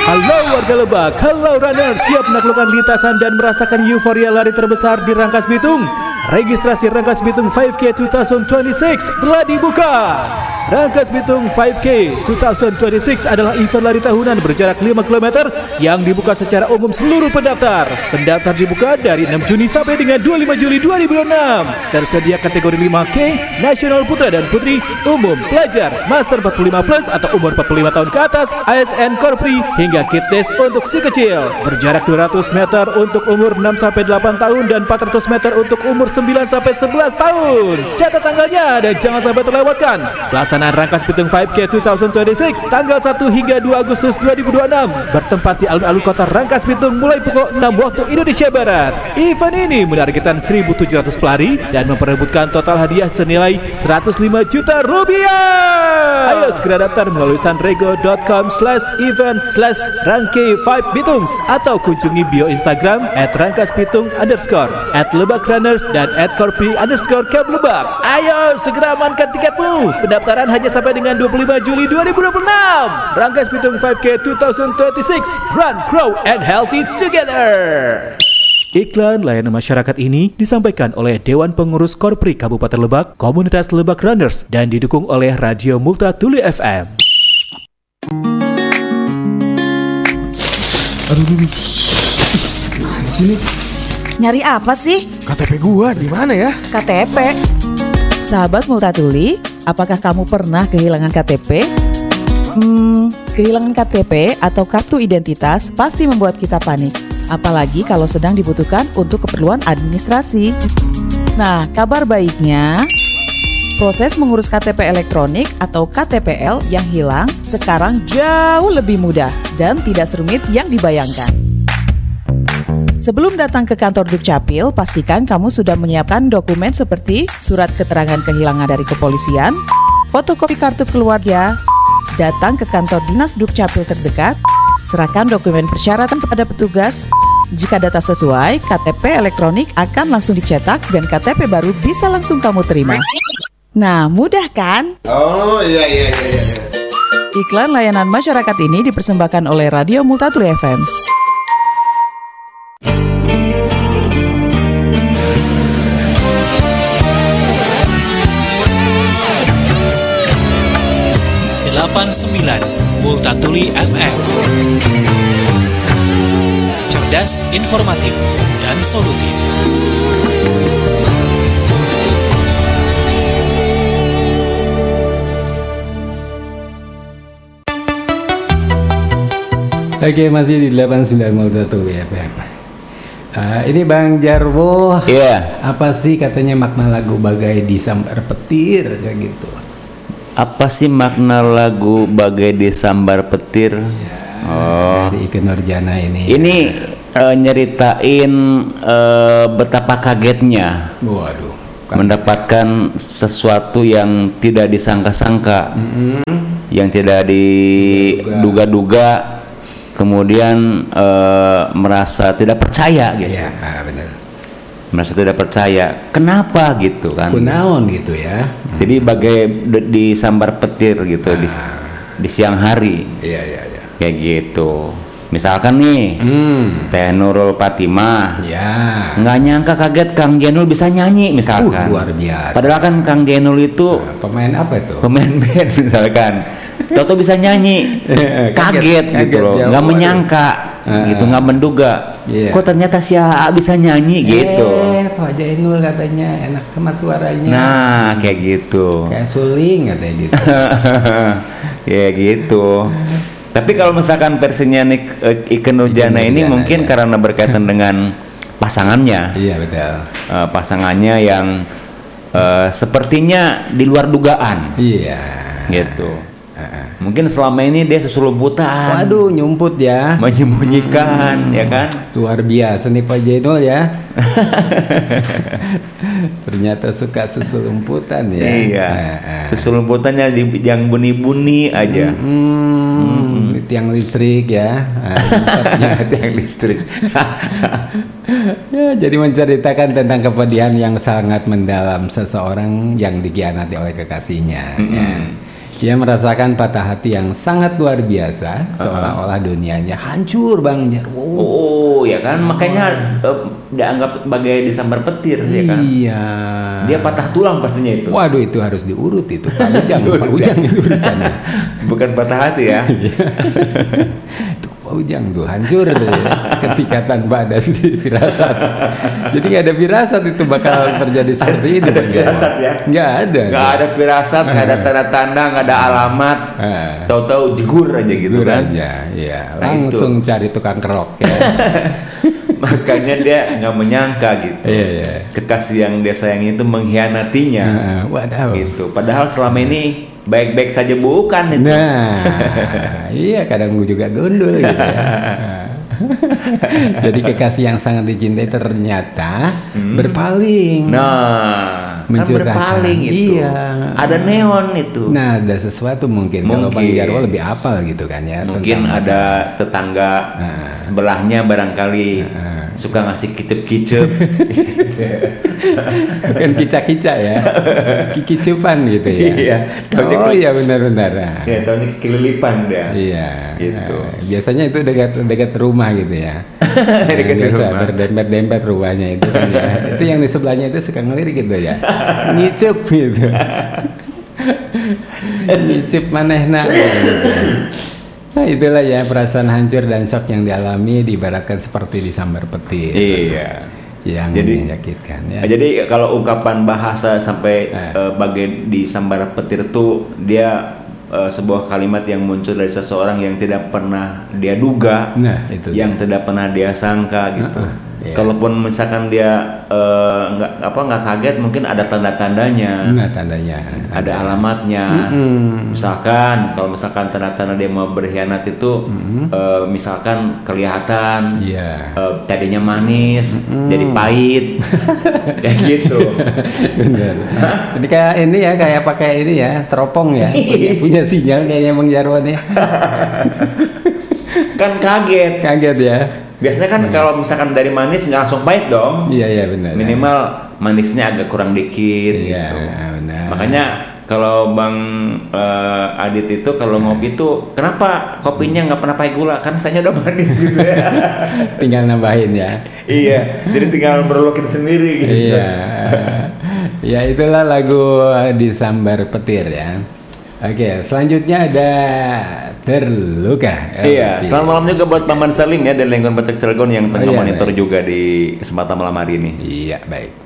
Halo warga Lebak, halo runners, siap menaklukkan lintasan dan merasakan euforia lari terbesar di Rangkas Bitung. Registrasi Rangkas Bitung 5K 2026 telah dibuka. Rangkas Bitung 5K 2026 adalah event lari tahunan berjarak 5 km yang dibuka secara umum seluruh pendaftar. Pendaftar dibuka dari 6 Juni sampai dengan 25 Juli 2026. Tersedia kategori 5K, Nasional Putra dan Putri, Umum, Pelajar, Master 45+ atau umur 45 tahun ke atas, ASN Korpri, hingga Kids untuk si kecil. Berjarak 200 meter untuk umur 6-8 tahun dan 400 meter untuk umur 9-11 tahun. Catat tanggalnya dan jangan sampai terlewatkan. Pelaksanaan Rangkas Bitung 5K 2026 tanggal 1 hingga 2 Agustus 2026 bertempat di alun-alun kota Rangkas Bitung mulai pukul 6 waktu Indonesia Barat. Event ini menargetkan 1.700 pelari dan memperebutkan total hadiah senilai 105 juta rupiah. Ayo segera daftar melalui sanrego.com/event/rangke5bitungs atau kunjungi bio Instagram @rangkasbitung_, @lebakrunners dan @korpi_keblebak. Ayo segera amankan tiketmu. Pendaftaran hanya sampai dengan 25 Juli 2026. Rangkas Bitung 5K 2026, Run, Grow, and Healthy Together. Iklan layanan masyarakat ini disampaikan oleh Dewan Pengurus Korpri Kabupaten Lebak, Komunitas Lebak Runners, dan didukung oleh Radio Multatuli FM. Aduh, gimana sih nih? Nyari apa sih? KTP gua di mana ya? KTP. Sahabat Multatuli, apakah kamu pernah kehilangan KTP? Kehilangan KTP atau kartu identitas pasti membuat kita panik. Apalagi kalau sedang dibutuhkan untuk keperluan administrasi. Nah, kabar baiknya, proses mengurus KTP elektronik atau KTPL yang hilang sekarang jauh lebih mudah dan tidak serumit yang dibayangkan. Sebelum datang ke kantor Dukcapil, pastikan kamu sudah menyiapkan dokumen seperti surat keterangan kehilangan dari kepolisian, fotokopi kartu keluarga, datang ke kantor dinas Dukcapil terdekat, serahkan dokumen persyaratan kepada petugas. Jika data sesuai, KTP elektronik akan langsung dicetak dan KTP baru bisa langsung kamu terima. Nah, mudah kan? Oh, iya. Iklan layanan masyarakat ini dipersembahkan oleh Radio Multatuli FM. Multatuli FM. Cerdas, informatif, dan solutif. Oke, masih di 89 Multatuli FM. Ini Bang Jarwo. Iya. Apa sih katanya makna lagu Bagai Disambar Petir kayak gitu? Apa sih makna lagu Bagai Disambar Petir? Dari Ikke Nurjana ini. Ini nyeritain betapa kagetnya. Waduh. Mendapatkan sesuatu yang tidak disangka-sangka, yang tidak diduga-duga, kemudian merasa tidak percaya gitu. Iya, benar. Merasa tidak percaya. Kenapa gitu kan? Kunaon gitu ya. Jadi bagai disambar petir gitu di siang hari. Iya. Kayak gitu. Misalkan nih, Teh Nurul Fatimah, nggak nyangka kaget Kang Jainul bisa nyanyi misalkan. Luar biasa. Padahal kan Kang Jainul itu pemain apa itu? Pemain band misalkan. Toto bisa nyanyi, kaget gitu loh, nggak menyangka, gitu, nggak menduga. Kok ternyata si A bisa nyanyi gitu. Pak Jainul katanya enak sama suaranya. Nah, kayak gitu. Kayak suling katanya gitu. Ya gitu. Tapi kalau misalkan versinya Ikke Nurjana ini mungkin karena berkaitan dengan pasangannya. Iya, betul. Pasangannya yang sepertinya di luar dugaan. Iya. Gitu. Mungkin selama ini dia susulumputan. Waduh, nyumput ya. Menyembunyikan, ya kan? Luar biasa nih Pak Jainul ya. Ternyata suka susulumputan ya. Iya. Susulumputannya yang bunyi-bunyi aja. Tiang listrik ya. Tiang listrik. Ya, jadi menceritakan tentang kepedihan yang sangat mendalam seseorang yang dikhianati oleh kekasihnya. Ya. Dia merasakan patah hati yang sangat luar biasa, seolah-olah dunianya hancur Bang Jarwo. Oh, ya kan, makanya dianggap sebagai disambar petir, ya kan? Iya. Dia patah tulang pastinya itu. Waduh, itu harus diurut itu, Pak Ujang itu urusannya. Bukan patah hati ya. Itu Pak Ujang tuh hancur deh, seketika tanpa ada firasat. Jadi nggak ada firasat itu bakal terjadi seperti ini. Ada firasat ya? Nggak ada. Nggak ada firasat, nggak ada tanda-tanda, nggak ada alamat. Tahu-tahu jegur aja gitu kan? Aja, ya. Nah, Langsung cari tukang kerok ya. Makanya dia nggak menyangka gitu. Iya. Kekasih yang dia sayangi itu mengkhianatinya. Waduh. Gitu. Padahal selama ini baik-baik saja bukan itu. Nah, iya kadang gue juga gundul gitu ya. Jadi kekasih yang sangat dicintai ternyata berpaling. Nah, kan berpaling itu. Iya. Ada neon itu. Nah, ada sesuatu mungkin. Kalau Bang Jarwo lebih apal gitu kan ya. Mungkin ada tetangga sebelahnya barangkali suka ngasih kicep-kicep. Bukan kicak-kicak ya. Kikicupan gitu ya. Iya. Oh iya benar-benar. Ya, tahunya kelilipan dia. Iya. Gitu. Biasanya itu dekat rumah gitu ya. Biasa berdempet-dempet rumahnya itu kan ya. Itu yang di sebelahnya itu suka ngelirik gitu ya. Ngicup gitu. Ngicup manehna gitu. Nah itulah ya perasaan hancur dan shock yang dialami, diibaratkan seperti disambar petir. Iya. Yang jadi menyakitkan ya. Jadi kalau ungkapan bahasa sampai bagian disambar petir itu dia sebuah kalimat yang muncul dari seseorang yang tidak pernah dia duga, yang tidak pernah dia sangka gitu. Kalaupun misalkan dia nggak kaget, mungkin ada tanda-tandanya. Ada alamatnya. Misalkan kalau misalkan tanda-tanda dia mau berkhianat itu misalkan kelihatan tadinya manis jadi pahit. Kayak gitu. Benar. Ini kayak ini ya, kayak pakai ini ya, teropong ya. Punya sinyal kayaknya Bang Jarwo nih. Kan kaget ya. Biasanya kan kalau misalkan dari manis nggak langsung pahit dong. Iya benar. Minimal manisnya agak kurang dikit gitu. Benar. Makanya kalau Bang Adit itu kalau ngopi itu kenapa kopinya nggak pernah pakai gula? Karena saya udah manis gitu ya. Tinggal nambahin ya. Iya. Jadi tinggal berulokin sendiri gitu. Iya. Ya itulah lagu Disambar Petir ya. Oke, selanjutnya ada Terluka. Iya, selamat malam juga buat Paman Salim ya dari lingkungan Pacak Cilegon yang tengah monitor juga di kesempatan malam hari ini. Iya, baik.